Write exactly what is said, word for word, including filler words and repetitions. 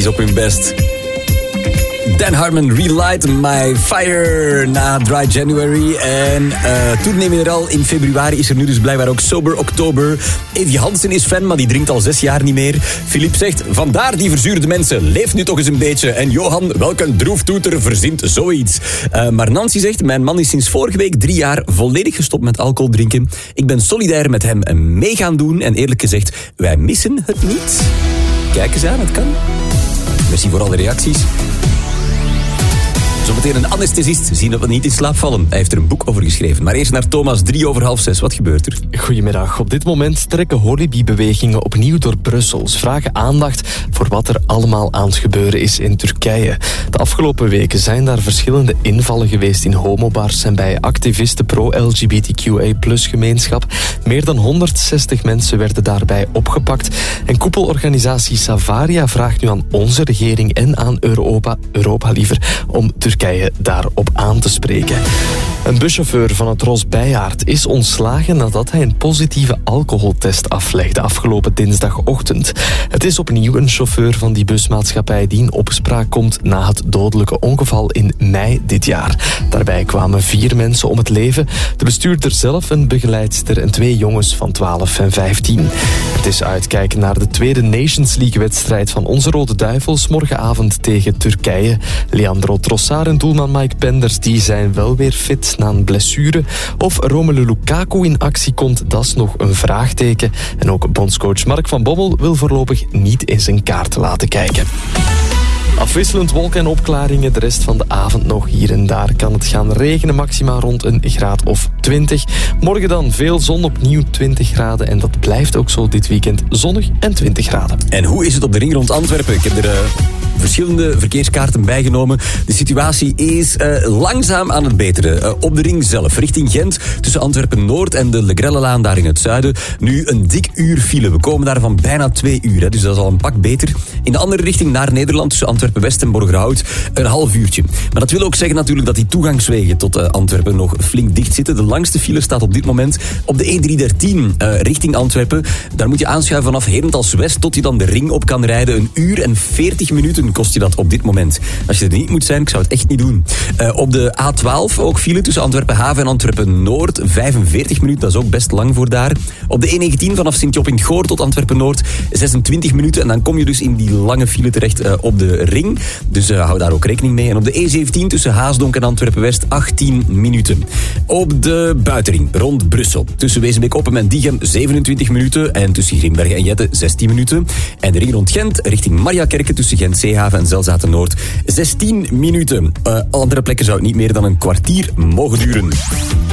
is op hun best. Dan Hartman, Relight My Fire na Dry January. En uh, toenemend er al in februari is er nu dus blijkbaar ook Sober Oktober. Evie Hansen is fan, maar die drinkt al zes jaar niet meer. Philippe zegt, vandaar die verzuurde mensen. Leef nu toch eens een beetje. En Johan, welk een droeftoeter verzint zoiets. Uh, maar Nancy zegt, mijn man is sinds vorige week drie jaar volledig gestopt met alcohol drinken. Ik ben solidair met hem mee gaan doen. En eerlijk gezegd, wij missen het niet. Kijk eens aan, het kan. Merci voor alle reacties. Zometeen een anesthesist, zien dat we niet in slaap vallen. Hij heeft er een boek over geschreven. Maar eerst naar Thomas, drie over half zes. Wat gebeurt er? Goedemiddag. Op dit moment trekken holibi-bewegingen opnieuw door Brussel. Ze vragen aandacht voor wat er allemaal aan het gebeuren is in Turkije. De afgelopen weken zijn daar verschillende invallen geweest in homobars en bij activisten pro-L G B T Q A plus gemeenschap. Meer dan honderdzestig mensen werden daarbij opgepakt. En koepelorganisatie Savaria vraagt nu aan onze regering en aan Europa, Europa liever, om Turkije Turkije daarop aan te spreken. Een buschauffeur van het Ros Beiaard is ontslagen nadat hij een positieve alcoholtest aflegde afgelopen dinsdagochtend. Het is opnieuw een chauffeur van die busmaatschappij die in opspraak komt na het dodelijke ongeval in mei dit jaar. Daarbij kwamen vier mensen om het leven. De bestuurder zelf, een begeleidster en twee jongens van twaalf en vijftien. Het is uitkijken naar de tweede Nations League-wedstrijd van onze Rode Duivels morgenavond tegen Turkije. Leandro Trossard en doelman Mike Penders die zijn wel weer fit na een blessure. Of Romelu Lukaku in actie komt, dat is nog een vraagteken. En ook bondscoach Mark van Bommel wil voorlopig niet in zijn kaart laten kijken. Afwisselend wolken en opklaringen. De rest van de avond nog hier en daar kan het gaan regenen. Maxima rond een graad of twintig. Morgen dan veel zon, opnieuw twintig graden. En dat blijft ook zo dit weekend zonnig en twintig graden. En hoe is het op de ring rond Antwerpen? Ik heb er uh, verschillende verkeerskaarten bijgenomen. De situatie is uh, langzaam aan het beteren. Uh, op de ring zelf, richting Gent, tussen Antwerpen-Noord en de Legrellelaan daar in het zuiden. Nu een dik uur file. We komen daar van bijna twee uur. Hè, dus dat is al een pak beter. In de andere richting naar Nederland, tussen Antwerpen-West en Borgerhout, een half uurtje. Maar dat wil ook zeggen natuurlijk dat die toegangswegen tot uh, Antwerpen nog flink dicht zitten. De langste file staat op dit moment op de E driehonderddertien uh, richting Antwerpen. Daar moet je aanschuiven vanaf Herentals-West tot je dan de ring op kan rijden. Een uur en veertig minuten kost je dat op dit moment. Als je er niet moet zijn, ik zou het echt niet doen. Uh, op de A twaalf ook file tussen Antwerpen-Haven en Antwerpen-Noord. vijfenveertig minuten, dat is ook best lang voor daar. Op de E negentien vanaf Sint-Job-in-Goor tot Antwerpen-Noord zesentwintig minuten. En dan kom je dus in die lange file terecht uh, op de ring. Dus uh, hou daar ook rekening mee. En op de E zeventien tussen Haasdonk en Antwerpen-West achttien minuten. Op de buitenring rond Brussel. Tussen Wezenbeek-Oppem en Diegem zevenentwintig minuten. En tussen Grimbergen en Jette zestien minuten. En de ring rond Gent richting Mariakerke tussen Gent-Zeehaven en Zelzaten-Noord zestien minuten. Uh, andere plekken zou het niet meer dan een kwartier mogen duren.